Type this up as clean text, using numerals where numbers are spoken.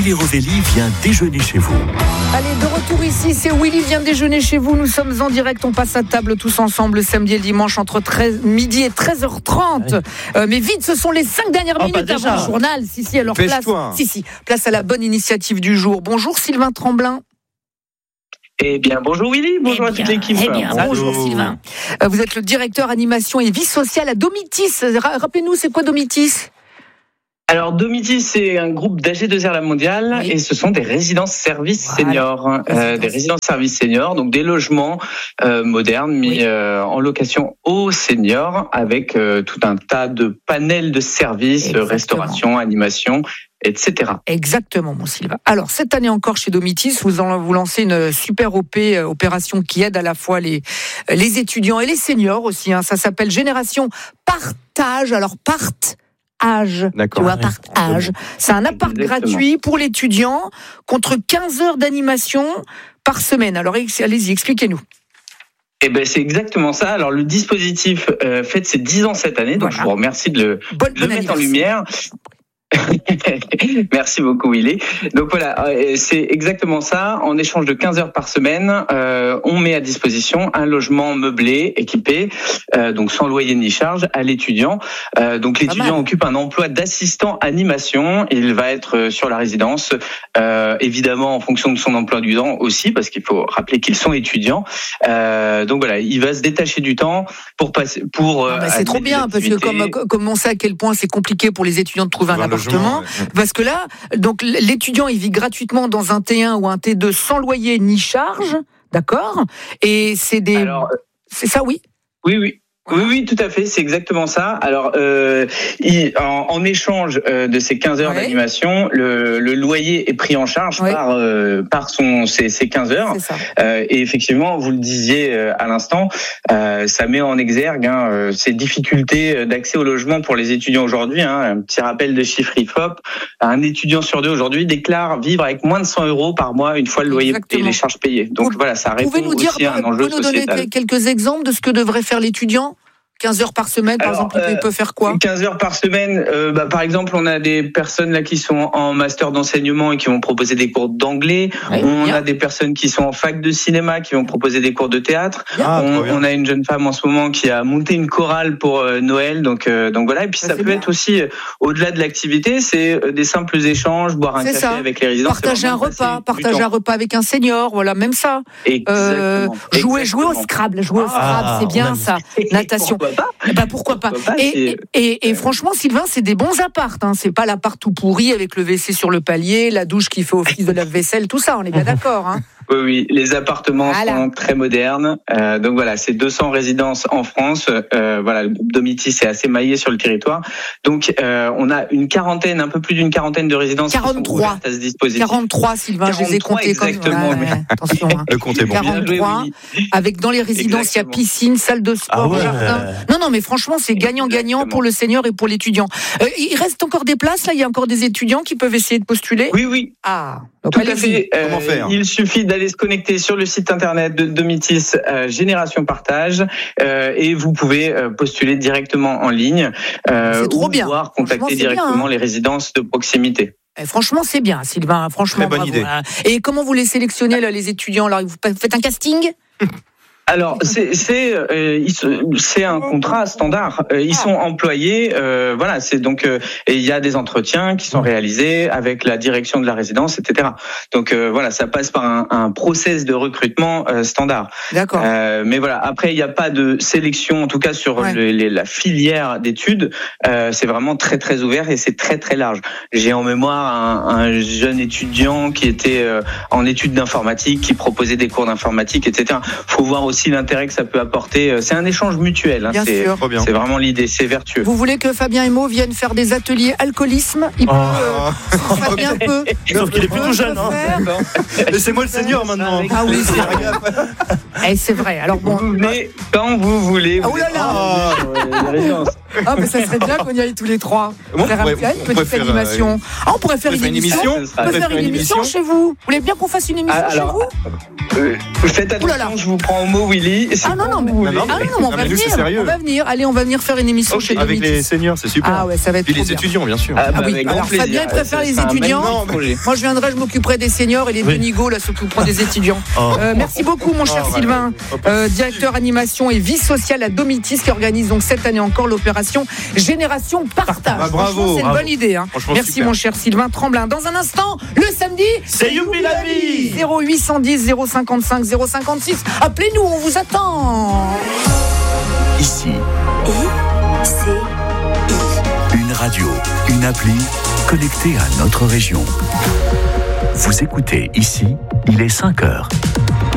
Willy Rovelli vient déjeuner chez vous. Allez, de retour ici, c'est Willy vient déjeuner chez vous. Nous sommes en direct, on passe à table tous ensemble le samedi et le dimanche entre midi et 13h30. Mais vite, ce sont les 5 dernières minutes avant le journal. Si, alors place à la bonne initiative du jour. Bonjour Sylvain Tremblin. Eh bien, bonjour Willy, bonjour à toute l'équipe. Bonjour Sylvain. Vous êtes le directeur animation et vie sociale à Domitis. Rappelez-nous, c'est quoi Domitis ? Alors, Domitis, c'est un groupe d'AG2R La Mondiale et ce sont des résidences-services seniors. Des résidences-services seniors, donc des logements modernes mis en location aux seniors avec tout un tas de panels de services, restauration, animation, etc. Exactement, mon Sylvain. Alors, cette année encore chez Domitis, vous lancez une super opération qui aide à la fois les étudiants et les seniors aussi. Ça s'appelle Génération Partage. Alors, D'accord. Tu vois, partage. C'est un appart gratuit pour l'étudiant contre 15 heures d'animation par semaine. Alors, allez-y, expliquez-nous. Eh ben, c'est exactement ça. Alors, le dispositif fête ses 10 ans cette année, donc je vous remercie de le mettre en lumière. Merci beaucoup Willy. Donc voilà, c'est exactement ça. En échange de 15 heures par semaine, on met à disposition un logement meublé, équipé, donc sans loyer ni charge, à l'étudiant. Donc l'étudiant occupe un emploi d'assistant animation. Il va être sur la résidence, évidemment en fonction de son emploi du temps aussi, parce qu'il faut rappeler qu'ils sont étudiants. Donc voilà, il va se détacher du temps pour passer c'est trop bien parce que comme on sait à quel point c'est compliqué pour les étudiants de trouver un appartement. Parce que là, donc l'étudiant il vit gratuitement dans un T1 ou un T2 sans loyer ni charge, d'accord ? Et c'est c'est ça, oui ? Oui, tout à fait, c'est exactement ça. Alors, en échange de ces 15 heures d'animation, le loyer est pris en charge par ces 15 heures. Et effectivement, vous le disiez à l'instant, ça met en exergue ces difficultés d'accès au logement pour les étudiants aujourd'hui. Un petit rappel de chiffres IFOP, un étudiant sur deux aujourd'hui déclare vivre avec moins de 100 € par mois une fois le loyer et les charges payées. Donc voilà, ça répond aussi à un enjeu sociétal. Vous pouvez nous donner quelques exemples de ce que devrait faire l'étudiant ? 15 heures par semaine, par exemple, il peut faire quoi ? 15 heures par semaine, par exemple, on a des personnes là qui sont en master d'enseignement et qui vont proposer des cours d'anglais. On a des personnes qui sont en fac de cinéma qui vont proposer des cours de théâtre. On a une jeune femme en ce moment qui a monté une chorale pour Noël. Donc voilà. Et puis ça peut être aussi, au-delà de l'activité, c'est des simples échanges, boire un café avec les résidents. Partager un repas avec un senior, voilà, même ça. Jouer au Scrabble, c'est bien ça. Natation. Pourquoi pas. Et franchement, Sylvain, c'est des bons apparts. C'est pas l'appart tout pourri avec le WC sur le palier, la douche qui fait office de lave-vaisselle, tout ça. On est bien d'accord. Oui, les appartements sont très modernes. Donc voilà, c'est 200 résidences en France. Voilà, le groupe Domitis est assez maillé sur le territoire. Donc on a un peu plus d'une quarantaine de résidences 43 à ce dispositif. 43, Sylvain, je les ai comptés. Exactement. Attention. Le compte est bon. 43. Avec dans les résidences, il y a piscine, salle de sport, jardin. Non, mais franchement, c'est gagnant-gagnant pour le senior et pour l'étudiant. Il reste encore des places, là. Il y a encore des étudiants qui peuvent essayer de postuler. Oui. Donc tout à fait. Comment faire ? Il suffit d'aller se connecter sur le site internet de Domitis Génération Partage et vous pouvez postuler directement en ligne trop bien. Voire contacter directement les résidences de proximité. Franchement, c'est bien, Sylvain. Franchement, très bonne idée. Et comment vous les sélectionnez, là, les étudiants ? Alors, vous faites un casting ? Alors c'est un contrat standard. Ils sont employés. Voilà, c'est donc et il y a des entretiens qui sont réalisés avec la direction de la résidence, etc. Donc voilà, ça passe par un process de recrutement standard. D'accord. Mais voilà, après il n'y a pas de sélection, en tout cas sur la filière d'études. C'est vraiment très très ouvert et c'est très très large. J'ai en mémoire un jeune étudiant qui était en études d'informatique, qui proposait des cours d'informatique, etc. Faut voir aussi l'intérêt que ça peut apporter. C'est un échange mutuel. Bien sûr. C'est vraiment l'idée, c'est vertueux. Vous voulez que Fabien Emo vienne faire des ateliers alcoolisme ? Il peut, Fabien peut. Sauf qu'il est plutôt jeune. Laissez-moi le senior maintenant. Ah oui, c'est vrai. C'est vrai. Alors bon. Vous venez quand vous voulez. Oh là là. Ah, mais ça serait bien qu'on y aille tous les trois. Faire une petite animation. On pourrait faire une émission. On pourrait faire une émission chez vous. Vous voulez bien qu'on fasse une émission chez vous? Faites attention, je vous prends au mot, Willy. Ah non, on va venir. Allez, on va venir faire une émission chez nous. Avec les seniors, c'est super. Ah ouais, ça va être. Puis les étudiants, bien sûr. Ah oui, alors Fabien préfère les étudiants. Moi, je viendrai, je m'occuperai des seniors et les Benigo, là, s'occuperont des étudiants. Merci beaucoup, mon cher Sylvain, directeur animation et vie sociale à Domitis, qui organise donc cette année encore l'opération Génération Partage. Bravo, c'est une bonne idée. Merci, super. Mon cher Sylvain Tremblin. Dans un instant, le samedi, c'est Youpi la vie. 0810 055 056. Appelez-nous, on vous attend. Ici. Une radio, une appli connectée à notre région. Vous écoutez Ici, il est 5h.